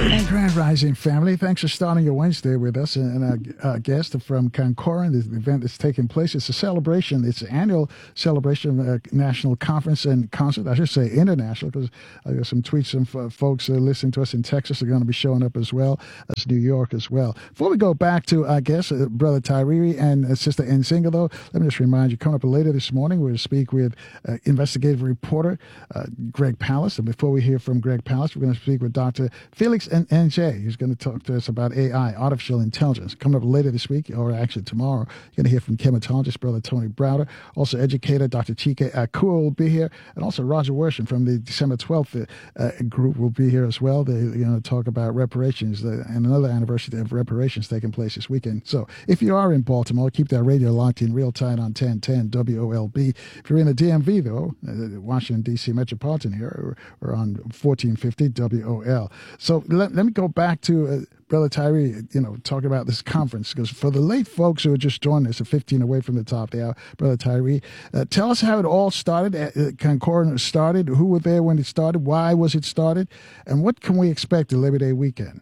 And Grand Rising family, thanks for starting your Wednesday with us. And our guest from Concoran, the event is taking place. It's a celebration. It's an annual celebration, national conference and concert. I should say international, because I got some tweets from folks listening to us in Texas are going to be showing up as well as New York as well. Before we go back to our guest, Brother Tyree and Sister Nzinga, though, let me just remind you, coming up later this morning, we'll speak with investigative reporter Greg Palast. And before we hear from Greg Palast, we're going to speak with Dr. Felix NJ. He's going to talk to us about AI, artificial intelligence. Coming up later this week, or actually tomorrow, you're going to hear from chematologist Brother Tony Browder. Also educator Dr. Chike Akua will be here. And also Roger Worsham from the December 12th group will be here as well. They're going to talk about reparations and another anniversary of reparations taking place this weekend. So if you are in Baltimore, keep that radio locked in real time on 1010 WOLB. If you're in the DMV, though, Washington, D.C. metropolitan here, or on 1450 WOL. So let me go back to Brother Tyree, talking about this conference, because for the late folks who are just joining us at 15 away from the top there, Brother Tyree, tell us how it all started, Concoran started, who were there when it started, why was it started, and what can we expect the Labor Day weekend?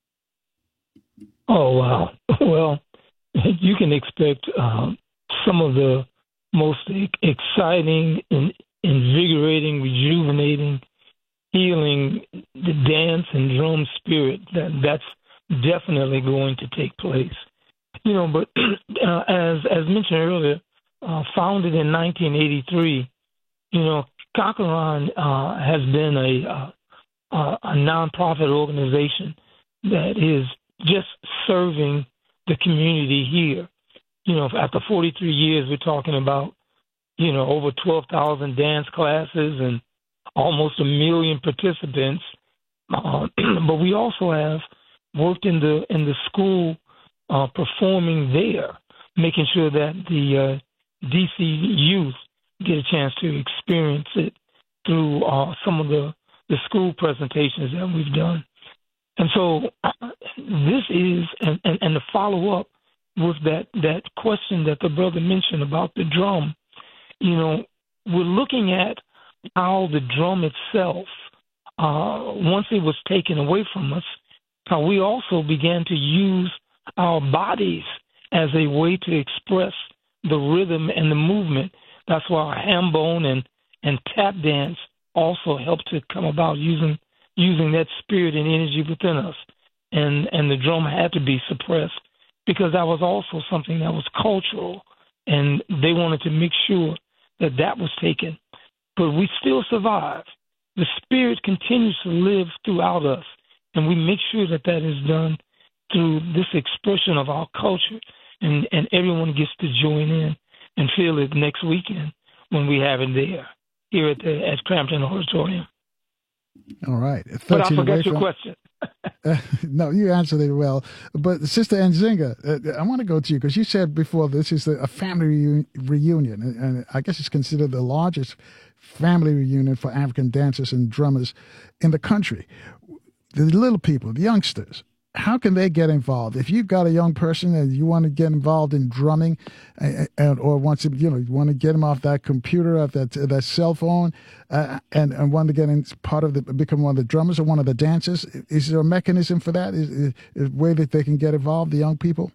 Oh, wow. Well, you can expect some of the most exciting and invigorating, rejuvenating, healing, the dance and drum spirit. That's definitely going to take place. But as mentioned earlier, founded in 1983, Concoran has been a nonprofit organization that is just serving the community here. After 43 years, we're talking about, over 12,000 dance classes and almost 1 million participants. But we also have worked in the school performing there, making sure that the DC youth get a chance to experience it through some of the school presentations that we've done. And so this is, and the follow-up with that question that the brother mentioned about the drum, we're looking at how the drum itself, once it was taken away from us, how we also began to use our bodies as a way to express the rhythm and the movement. That's why our ham bone and tap dance also helped to come about using that spirit and energy within us. And the drum had to be suppressed because that was also something that was cultural, and they wanted to make sure that was taken. But we still survive. The spirit continues to live throughout us, and we make sure that is done through this expression of our culture, and everyone gets to join in and feel it next weekend when we have it there, here at Crampton Auditorium. All right. But I forgot your question. No, you answered it well. But Sister Nzinga, I want to go to you because you said before this is a family reunion, and I guess it's considered the largest family reunion for African dancers and drummers in the country. The little people, the youngsters, how can they get involved? If you've got a young person and you want to get involved in drumming, or you want to get them off that computer, off that cell phone, and want to get in become one of the drummers or one of the dancers, is there a mechanism for that? Is a way that they can get involved, the young people?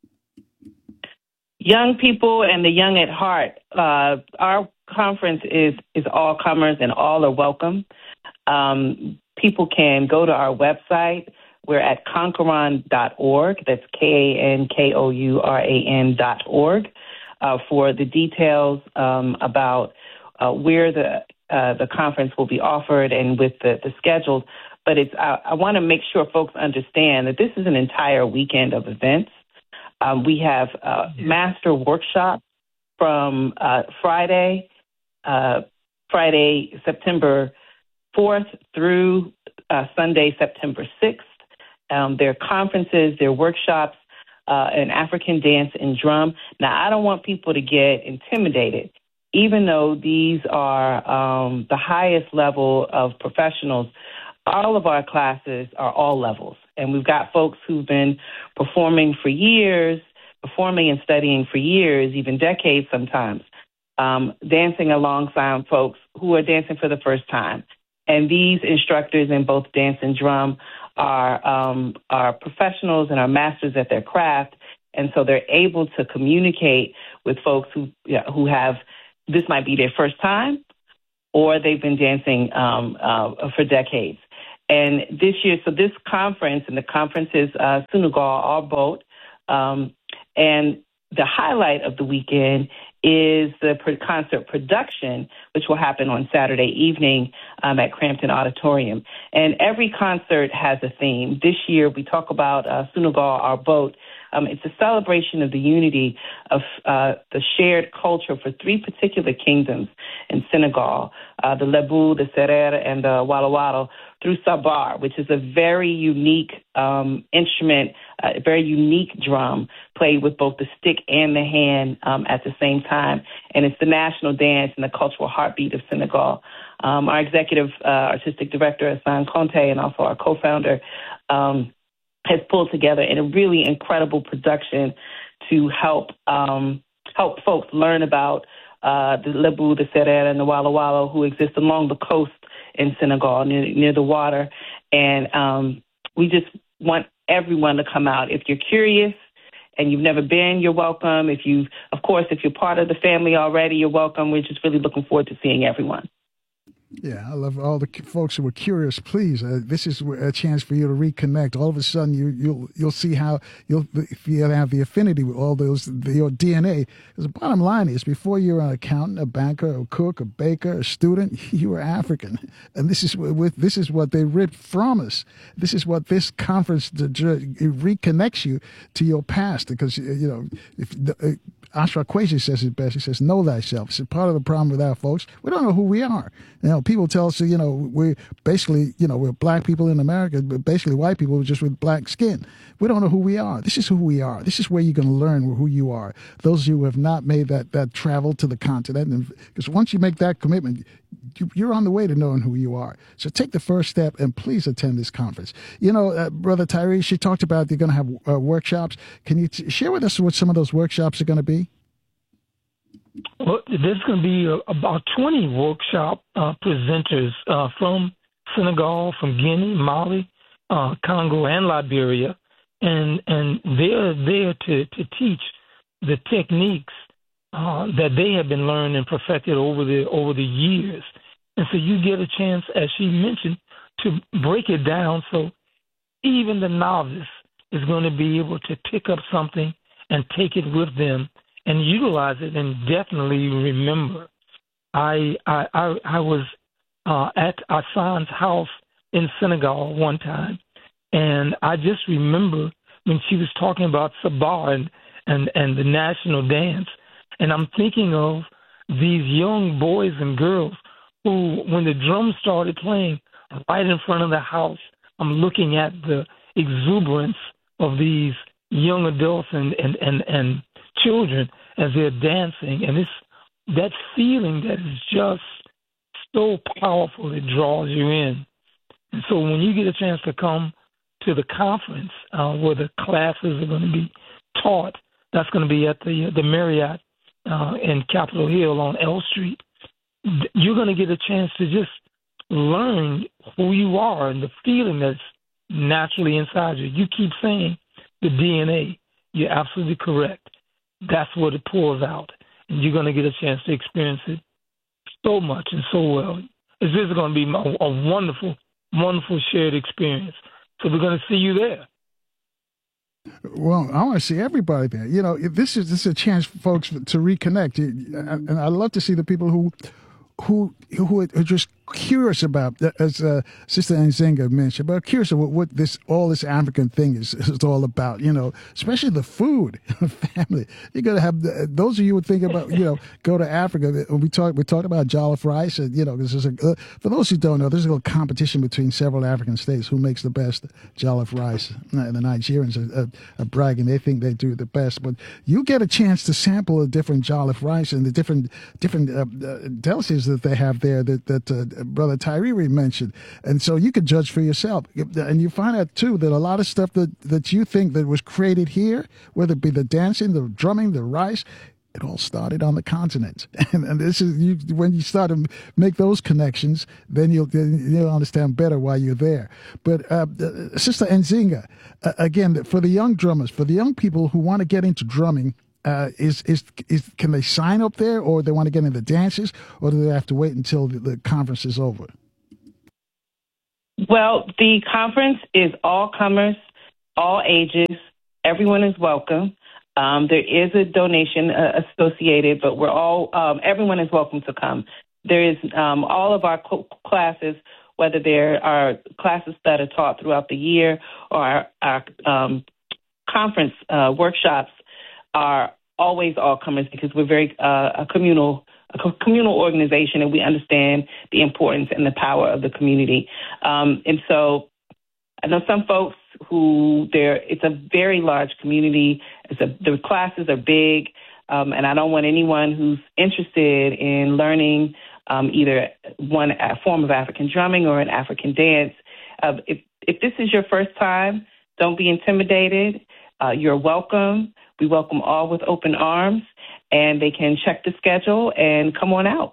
Young people and the young at heart. Our conference is all comers and all are welcome. People can go to our website. We're at Concoran.org. That's KANKOURAN.org for the details about where the conference will be offered and with the schedules. But I want to make sure folks understand that this is an entire weekend of events. We have master workshops from Friday, September 4th through Sunday, September 6th. There are conferences, there are workshops in African dance and drum. Now, I don't want people to get intimidated, even though these are the highest level of professionals. All of our classes are all levels, and we've got folks who've been performing and studying for years, even decades sometimes, dancing alongside folks who are dancing for the first time. And these instructors in both dance and drum are professionals and are masters at their craft, and so they're able to communicate with folks who have, this might be their first time, or they've been dancing for decades. And this year, so this conference, and the conference is Senegal, our boat, and the highlight of the weekend is the concert production, which will happen on Saturday evening at Crampton Auditorium. And every concert has a theme. This year, we talk about Senegal, our boat. It's a celebration of the unity of the shared culture for three particular kingdoms in Senegal, the Lebu, the Serer, and the Walo Walo, through Sabar, which is a very unique instrument, a very unique drum played with both the stick and the hand at the same time. And it's the national dance and the cultural heartbeat of Senegal. Our executive artistic director, Hassan Conte, and also our co-founder, has pulled together in a really incredible production to help folks learn about the Lebu, the Serer, and the Walo Walo, who exist along the coast in Senegal, near the water. And we just want everyone to come out. If you're curious and you've never been, you're welcome. If you're part of the family already, you're welcome. We're just really looking forward to seeing everyone. Yeah, I love all the folks who are curious. Please, this is a chance for you to reconnect. All of a sudden, you'll see how you'll have the affinity with all your DNA. Because the bottom line is, before you're an accountant, a banker, a cook, a baker, a student, you were African, and this is what they ripped from us. This is what this conference reconnects you to your past. Because Ashraf Kwesi says it best. He says, "Know thyself." It's part of the problem with our folks. We don't know who we are. People tell us, we're basically, we're black people in America, but basically white people just with black skin. We don't know who we are. This is who we are. This is where you're going to learn who you are. Those of you who have not made that travel to the continent, because once you make that commitment, you're on the way to knowing who you are. So take the first step and please attend this conference. Brother Tyree, she talked about they're going to have workshops. Can you share with us what some of those workshops are going to be? Well, there's going to be about 20 workshop presenters from Senegal, from Guinea, Mali, Congo, and Liberia, and they're there to teach the techniques that they have been learned and perfected over the years. And so you get a chance, as she mentioned, to break it down so even the novice is going to be able to pick up something and take it with them and utilize it and definitely remember. I was at Hassan's house in Senegal one time, and I just remember when she was talking about Sabar and the national dance, and I'm thinking of these young boys and girls who, when the drums started playing right in front of the house, I'm looking at the exuberance of these young adults and children as they're dancing, and it's that feeling that is just so powerful, it draws you in. And so when you get a chance to come to the conference where the classes are going to be taught, that's going to be at the Marriott in Capitol Hill on L Street, you're going to get a chance to just learn who you are and the feeling that's naturally inside you. You keep saying the DNA. You're absolutely correct. That's what it pours out. And you're going to get a chance to experience it so much and so well. It's just going to be a wonderful, wonderful shared experience. So we're going to see you there. Well, I want to see everybody there. This is a chance for folks to reconnect. And I love to see the people who are just curious about, as Sister Nzinga mentioned, but curious about what all this African thing is all about, especially the food. Family, you're going to have those of you who think about, go to Africa. We talk about jollof rice, and this is for those who don't know, there's a little competition between several African states who makes the best jollof rice. And the Nigerians are bragging; they think they do the best. But you get a chance to sample a different jollof rice and the different delicacies that they have there that Brother Tyree mentioned, and so you could judge for yourself, and you find out too that a lot of stuff that you think that was created here, whether it be the dancing, the drumming, the rice, It all started on the continent. And this is when you start to make those connections, then you'll understand better why you're there. But Sister Nzinga, again, for the young drummers, for the young people who want to get into drumming, can they sign up there, or they want to get into dances, or do they have to wait until the conference is over? Well, the conference is all comers, all ages. Everyone is welcome. There is a donation associated, but everyone is welcome to come. There is all of our classes, whether there are classes that are taught throughout the year or our conference workshops, are always all comers, because we're very a communal organization, and we understand the importance and the power of the community. And so I know some folks it's a very large community. The classes are big, and I don't want anyone who's interested in learning either a form of African drumming or an African dance. If this is your first time, don't be intimidated. You're welcome. We welcome all with open arms, and they can check the schedule and come on out.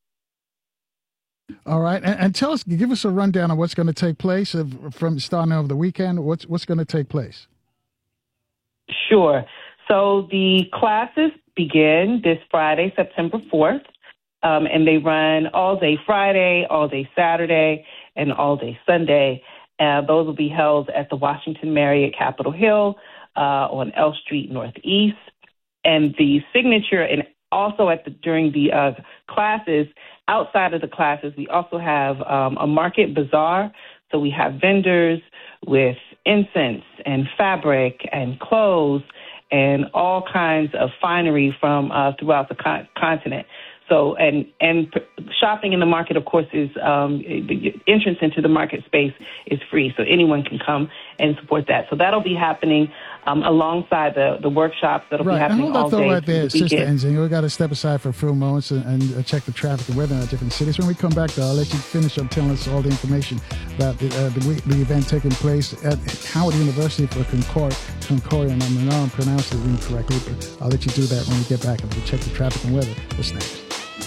All right, and give us a rundown of what's going to take place from starting over the weekend. What's going to take place? Sure. So the classes begin this Friday, September 4th, and they run all day Friday, all day Saturday, and all day Sunday. Those will be held at the Washington Marriott Capitol Hill on L Street Northeast. And the signature, and also during the classes, outside of the classes, we also have a market bazaar. So we have vendors with incense and fabric and clothes and all kinds of finery from throughout the continent. So, and shopping in the market, of course, is the entrance into the market space is free, so anyone can come and support that. So that'll be happening alongside the workshops that'll be happening all day. Hold that thought right there, Sister Nzinga. We've got to step aside for a few moments and check the traffic and weather in our different cities. When we come back, though, I'll let you finish up telling us all the information about the event taking place at Howard University for Concordia. And I know I'm pronouncing it incorrectly, but I'll let you do that when we get back and we'll check the traffic and weather. What's next?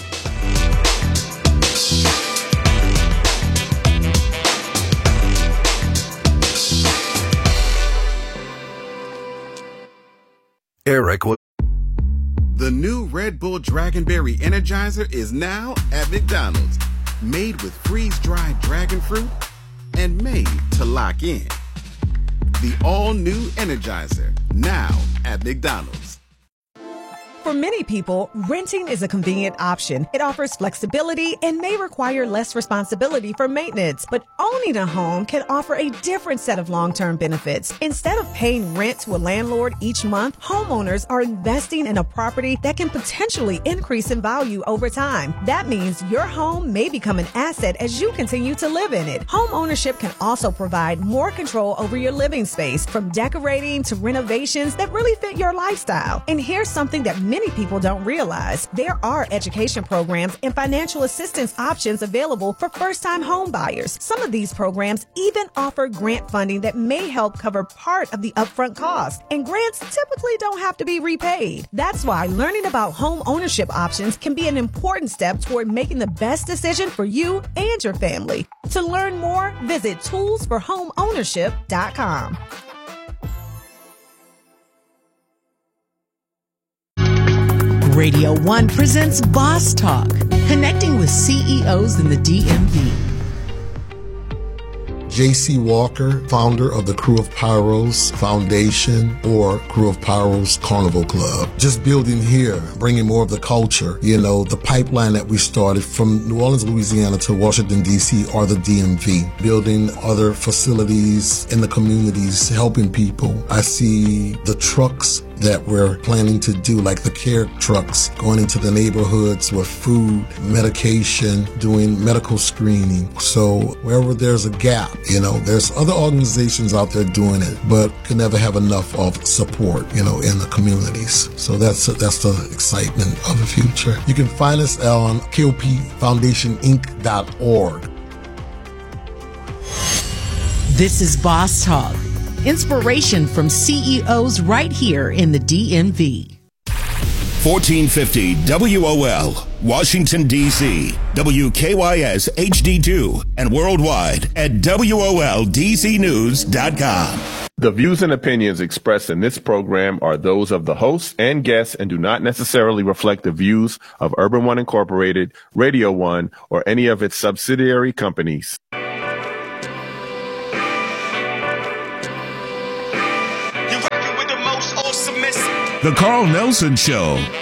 Eric. The new Red Bull Dragonberry Energizer is now at McDonald's. Made with freeze-dried dragon fruit and made to lock in. The all-new Energizer, now at McDonald's. For many people, renting is a convenient option. It offers flexibility and may require less responsibility for maintenance. But owning a home can offer a different set of long-term benefits. Instead of paying rent to a landlord each month, homeowners are investing in a property that can potentially increase in value over time. That means your home may become an asset as you continue to live in it. Home ownership can also provide more control over your living space, from decorating to renovations that really fit your lifestyle. And here's something that many people don't realize. There are education programs and financial assistance options available for first-time home buyers. Some of these programs even offer grant funding that may help cover part of the upfront cost. And grants typically don't have to be repaid. That's why learning about home ownership options can be an important step toward making the best decision for you and your family. To learn more, visit toolsforhomeownership.com. Radio 1 presents Boss Talk, connecting with CEOs in the DMV. J.C. Walker, founder of the Crew of Pyros Foundation or Crew of Pyros Carnival Club. Just building here, bringing more of the culture. You know, the pipeline that we started from New Orleans, Louisiana to Washington, D.C. or the DMV. Building other facilities in the communities, helping people. I see the trucks that we're planning to do, like the care trucks, going into the neighborhoods with food, medication, doing medical screening. So wherever there's a gap, you know, there's other organizations out there doing it, but can never have enough of support, you know, in the communities. So that's the excitement of the future. You can find us on KOPFoundationInc.org. This is Boss Talk. Inspiration from CEOs right here in the DMV. 1450 WOL, Washington, D.C., WKYS HD2, and worldwide at WOLDCnews.com. The views and opinions expressed in this program are those of the hosts and guests and do not necessarily reflect the views of Urban One Incorporated, Radio One, or any of its subsidiary companies. The Carl Nelson Show